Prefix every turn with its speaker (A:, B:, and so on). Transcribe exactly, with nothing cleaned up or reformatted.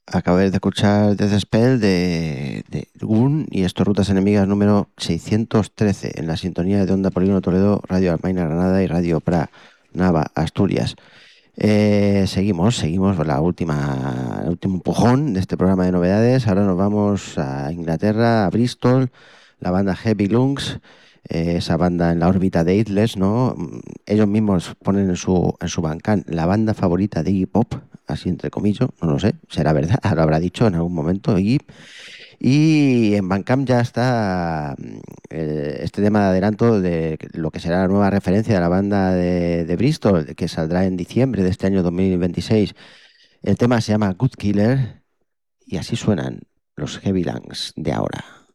A: Acabé de escuchar Death Spell de, de Gun y esto Rutas Enemigas número seiscientos trece en la sintonía de Onda Polígono Toledo, Radio Almaina Granada y Radio Pra Nava Asturias. Eh, seguimos, seguimos la última, el último empujón de este programa de novedades. Ahora nos vamos a Inglaterra, a Bristol, la banda Heavy Lungs, eh, esa banda en la órbita de Idles, ¿no? Mm, Ellos mismos ponen en su, en su Bandcamp la banda favorita de Iggy Pop, así entre comillas, no lo sé, será verdad, lo habrá dicho en algún momento Iggy. Y en Bandcamp ya está mm, eh, este tema de adelanto de lo que será la nueva referencia de la banda de, de Bristol, que saldrá en diciembre de este año dos mil veintiséis. El tema se llama Good Killer y así suenan los Heavy Lungs de ahora.